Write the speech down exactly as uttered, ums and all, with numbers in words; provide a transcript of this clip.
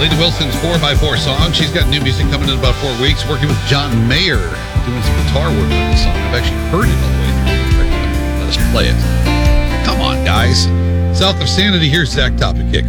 Lady Wilson's four by four song. She's got new music coming in about four weeks, working with John Mayer, doing some guitar work on the song. I've actually heard it all the way through. Let us play it. Come on, guys. South of Sanity, here's Zach Topic Kicks.